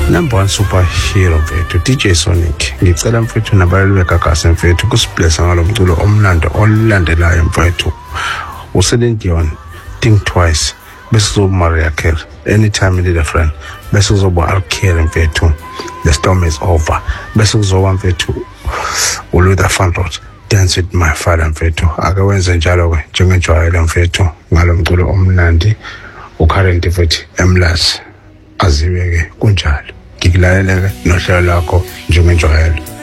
Number 1 superhero mfethu DJ Sonic. Ngicela mfethu nabalali beGagasi mfethu kusiblessa ngalomculo omlando olandelayo mfethu. Uceline Dion, Think Twice. Bese kuzoba Mariah Carey, Anytime You Need a Friend. Bese kuzoba R. Kelly mfethu, The Storm Is Over. Bese kuzoba mfethu uLuther Vandross, Dance With My Father mfethu. Ake wenze njalo ke njengenjwayelo mfethu ngalomculo omnandi uCurrent futhi Emlazi aziwe ke kunjalo. Ngikulaleleke nohlelo lakho njengenjwayelo.